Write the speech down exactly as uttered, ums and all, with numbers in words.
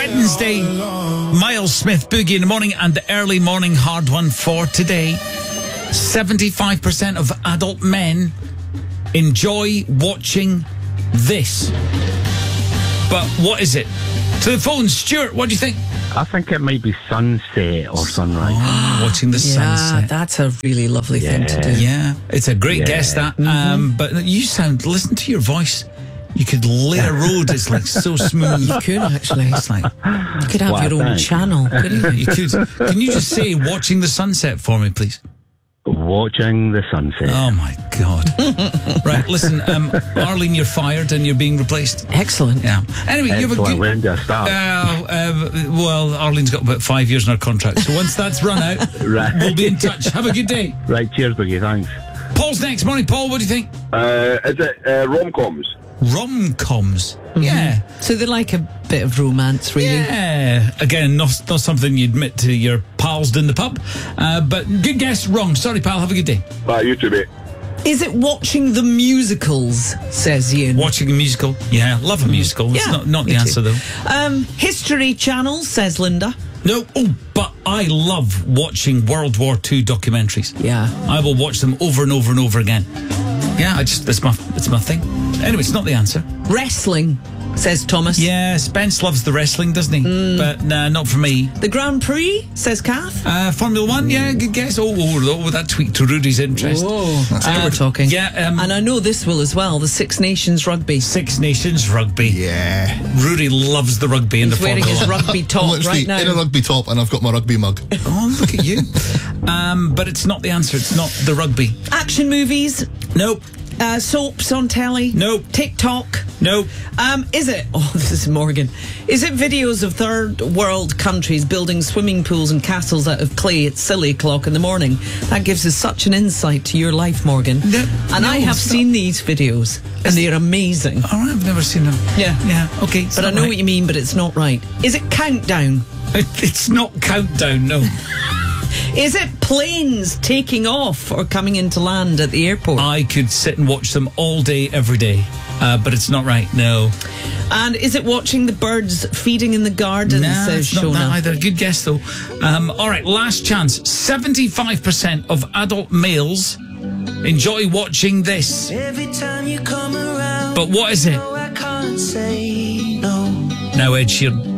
Wednesday. Miles Smith, Boogie in the morning, and the early morning hard one for today. seventy-five percent of adult men enjoy watching this. But what is it? To the phone, Stuart, what do you think? I think it might be sunset or sunrise. Oh, watching the Yeah, sunset. that's a really lovely Yeah. thing to do. Yeah, it's a great Yeah. guess, that. Mm-hmm. Um, but you sound, listen to your voice. You could lay a road. It's like so smooth. You could, actually. It's like, You could have Wow, your own thanks. channel, couldn't you? you could. Can you just say watching the sunset for me, please? Watching the sunset. Oh my God. Right, listen, um, Arlene, you're fired and you're being replaced. Excellent. Yeah. Anyway, you have a Excellent. good. When do I start? Uh, uh, well, Arlene's got about five years in her contract, so once that's run out, Right. we'll be in touch. Have a good day. Right, cheers, Boogie, thanks. Paul's next. Morning, Paul. What do you think? Uh, is it uh, rom-coms? Rom-coms. Yeah. So they like a bit of romance, really. Yeah. Again, not, not something you admit to your pals in the pub. Uh, but good guess. Wrong. Sorry, pal. Have a good day. Bye, you too, mate. Is it watching the musicals, says Ian? Watching a musical. Yeah, love a musical. It's Yeah, not, not the me too. answer, though. Um, History Channel, says Linda. No. Oh, but I love watching World War Two documentaries. Yeah. I will watch them over and over and over again. Yeah, I just it's my it's my thing. Anyway, it's not the answer. Wrestling, says Thomas. Yeah, Spence loves the wrestling, doesn't he? Mm. But nah, not for me. The Grand Prix, says Kath. Uh, Formula One, yeah, good guess. Oh, oh, oh, that tweaked to Rudy's interest. Oh, now we're talking. Yeah, um, and I know this will as well, the Six Nations rugby. Six Nations rugby. Yeah. Rudy loves the rugby in He's the wearing Formula his One. rugby I'm top literally right now. in a rugby top and I've got my rugby mug. Oh, look at you. um, but it's not the answer. It's not the rugby. Action movies, Nope. uh, soaps on telly. Nope. TikTok. Nope. Um, is it? Oh, this is Morgan. Is it videos of third world countries building swimming pools and castles out of clay at silly o'clock in the morning? That gives us such an insight to your life, Morgan. No, and no, I have it's seen these videos, and they're amazing. All right, I've never seen them. Yeah. Yeah, okay. it's But I not know right. what you mean, but it's not right. Is it Countdown? It's not Countdown, no. Is it planes taking off or coming into land at the airport? I could sit and watch them all day, every day. Uh, but it's not right, no. And is it watching the birds feeding in the garden, Nah, says it's not that Shona? either. Good guess, though. Um, all right, last chance. seventy-five percent of adult males enjoy watching this. Every time you come around, But what is it? I can't say no. Now, Ed Sheeran.